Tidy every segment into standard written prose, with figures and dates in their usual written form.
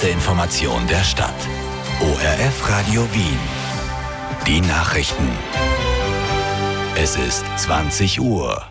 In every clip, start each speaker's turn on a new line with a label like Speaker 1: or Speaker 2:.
Speaker 1: beste Information der Stadt. ORF Radio Wien. Die Nachrichten. Es ist 20 Uhr.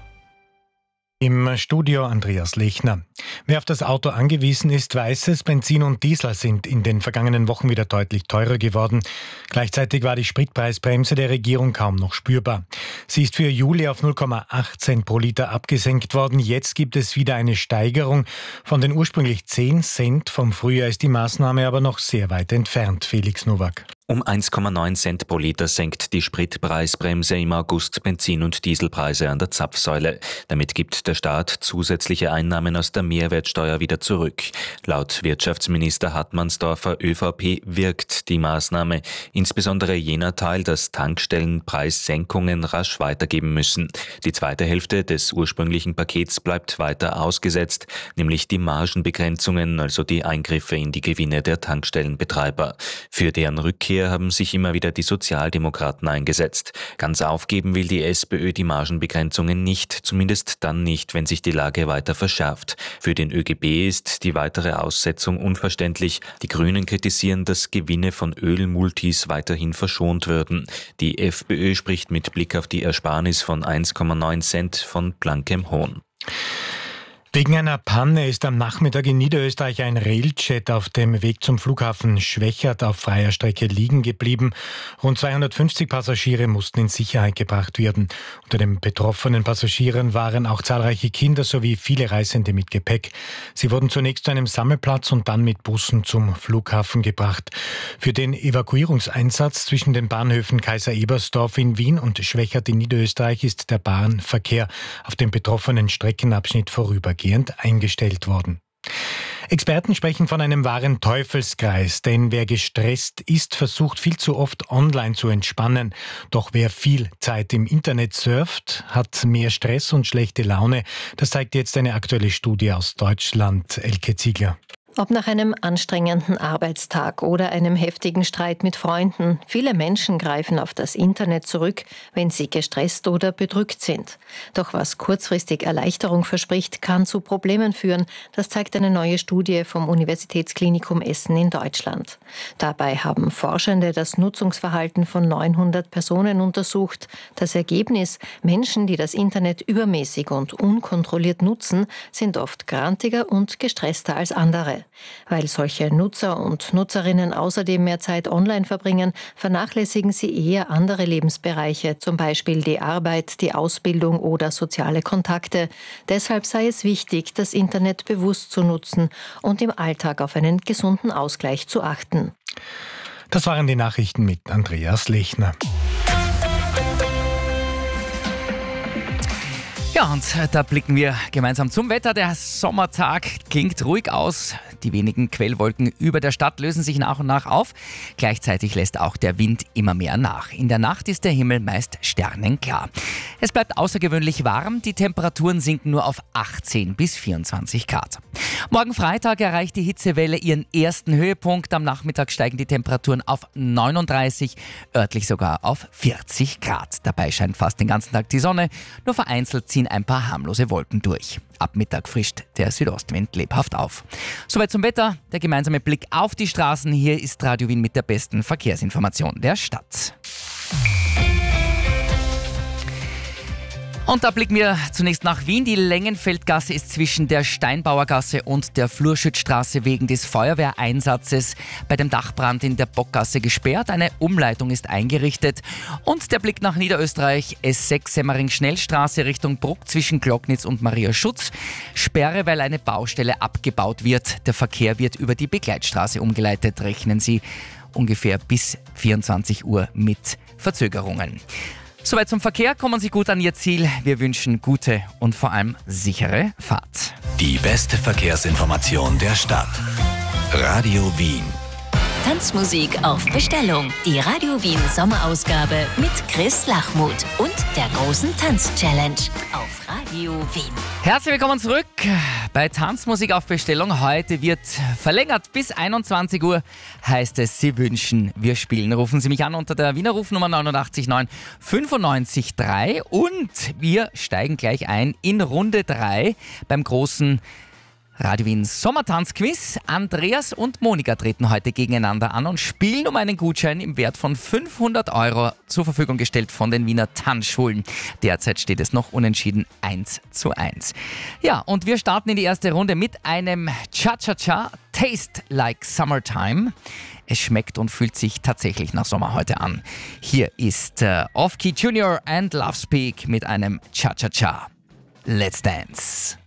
Speaker 2: Im Studio Andreas Lechner. Wer auf das Auto angewiesen ist, weiß es, Benzin und Diesel sind in den vergangenen Wochen wieder deutlich teurer geworden. Gleichzeitig war die Spritpreisbremse der Regierung kaum noch spürbar. Sie ist für Juli auf 0,8 Cent pro Liter abgesenkt worden. Jetzt gibt es wieder eine Steigerung. Von den ursprünglich 10 Cent vom Frühjahr ist die Maßnahme aber noch sehr weit entfernt. Felix Nowak.
Speaker 3: Um 1,9 Cent pro Liter senkt die Spritpreisbremse im August Benzin- und Dieselpreise an der Zapfsäule. Damit gibt der Staat zusätzliche Einnahmen aus der Mehrwertsteuer wieder zurück. Laut Wirtschaftsminister Hartmannsdorfer ÖVP wirkt die Maßnahme, insbesondere jener Teil, dass Tankstellen Preissenkungen rasch weitergeben müssen. Die zweite Hälfte des ursprünglichen Pakets bleibt weiter ausgesetzt, nämlich die Margenbegrenzungen, also die Eingriffe in die Gewinne der Tankstellenbetreiber. Für deren Rückkehr haben sich immer wieder die Sozialdemokraten eingesetzt. Ganz aufgeben will die SPÖ die Margenbegrenzungen nicht, zumindest dann nicht, wenn sich die Lage weiter verschärft. Für den ÖGB ist die weitere Aussetzung unverständlich. Die Grünen kritisieren, dass Gewinne von Ölmultis weiterhin verschont würden. Die FPÖ spricht mit Blick auf die Ersparnis von 1,9 Cent von blankem Hohn.
Speaker 2: Wegen einer Panne ist am Nachmittag in Niederösterreich ein Railjet auf dem Weg zum Flughafen Schwechat auf freier Strecke liegen geblieben. Rund 250 Passagiere mussten in Sicherheit gebracht werden. Unter den betroffenen Passagieren waren auch zahlreiche Kinder sowie viele Reisende mit Gepäck. Sie wurden zunächst zu einem Sammelplatz und dann mit Bussen zum Flughafen gebracht. Für den Evakuierungseinsatz zwischen den Bahnhöfen Kaiser Ebersdorf in Wien und Schwechat in Niederösterreich ist der Bahnverkehr auf dem betroffenen Streckenabschnitt vorübergehend eingestellt worden. Experten sprechen von einem wahren Teufelskreis, denn wer gestresst ist, versucht viel zu oft online zu entspannen. Doch wer viel Zeit im Internet surft, hat mehr Stress und schlechte Laune. Das zeigt jetzt eine aktuelle Studie aus Deutschland. Elke Ziegler.
Speaker 4: Ob nach einem anstrengenden Arbeitstag oder einem heftigen Streit mit Freunden, viele Menschen greifen auf das Internet zurück, wenn sie gestresst oder bedrückt sind. Doch was kurzfristig Erleichterung verspricht, kann zu Problemen führen. Das zeigt eine neue Studie vom Universitätsklinikum Essen in Deutschland. Dabei haben Forschende das Nutzungsverhalten von 900 Personen untersucht. Das Ergebnis: Menschen, die das Internet übermäßig und unkontrolliert nutzen, sind oft grantiger und gestresster als andere. Weil solche Nutzer und Nutzerinnen außerdem mehr Zeit online verbringen, vernachlässigen sie eher andere Lebensbereiche, zum Beispiel die Arbeit, die Ausbildung oder soziale Kontakte. Deshalb sei es wichtig, das Internet bewusst zu nutzen und im Alltag auf einen gesunden Ausgleich zu achten.
Speaker 2: Das waren die Nachrichten mit Andreas Lechner.
Speaker 5: Ja, und da blicken wir gemeinsam zum Wetter. Der Sommertag klingt ruhig aus. Die wenigen Quellwolken über der Stadt lösen sich nach und nach auf. Gleichzeitig lässt auch der Wind immer mehr nach. In der Nacht ist der Himmel meist sternenklar. Es bleibt außergewöhnlich warm. Die Temperaturen sinken nur auf 18 bis 24 Grad. Morgen Freitag erreicht die Hitzewelle ihren ersten Höhepunkt. Am Nachmittag steigen die Temperaturen auf 39, örtlich sogar auf 40 Grad. Dabei scheint fast den ganzen Tag die Sonne. Nur vereinzelt ziehen ein paar harmlose Wolken durch. Ab Mittag frischt der Südostwind lebhaft auf. Soweit zum Wetter, der gemeinsame Blick auf die Straßen. Hier ist Radio Wien mit der besten Verkehrsinformation der Stadt. Und da blicken wir zunächst nach Wien. Die Längenfeldgasse ist zwischen der Steinbauergasse und der Flurschützstraße wegen des Feuerwehreinsatzes bei dem Dachbrand in der Bockgasse gesperrt. Eine Umleitung ist eingerichtet. Und der Blick nach Niederösterreich, S6 Semmering-Schnellstraße Richtung Bruck zwischen Glocknitz und Maria Schutz. Sperre, weil eine Baustelle abgebaut wird. Der Verkehr wird über die Begleitstraße umgeleitet. Rechnen Sie ungefähr bis 24 Uhr mit Verzögerungen. Soweit zum Verkehr, kommen Sie gut an Ihr Ziel. Wir wünschen gute und vor allem sichere Fahrt.
Speaker 1: Die beste Verkehrsinformation der Stadt. Radio Wien.
Speaker 6: Tanzmusik auf Bestellung. Die Radio Wien Sommerausgabe mit Chris Lachmuth und der großen Tanz-Challenge auf Radio Wien.
Speaker 5: Herzlich willkommen zurück bei Tanzmusik auf Bestellung. Heute wird verlängert bis 21 Uhr, heißt es, Sie wünschen, wir spielen. Rufen Sie mich an unter der Wiener Rufnummer 89 9 95 3 und wir steigen gleich ein in Runde 3 beim großen Radio Wien Sommertanzquiz. Andreas und Monika treten heute gegeneinander an und spielen um einen Gutschein im Wert von 500 € zur Verfügung gestellt von den Wiener Tanzschulen. Derzeit steht es noch unentschieden 1:1. Ja, und wir starten in die erste Runde mit einem Cha-Cha-Cha, Taste Like Summertime. Es schmeckt und fühlt sich tatsächlich nach Sommer heute an. Hier ist Off-Key Junior and Love Speak mit einem Cha-Cha-Cha. Let's dance.